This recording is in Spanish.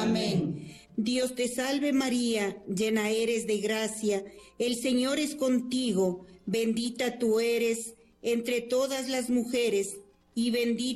Amén. Dios te salve María, llena eres de gracia, el Señor es contigo, bendita tú eres entre todas las mujeres, y bendito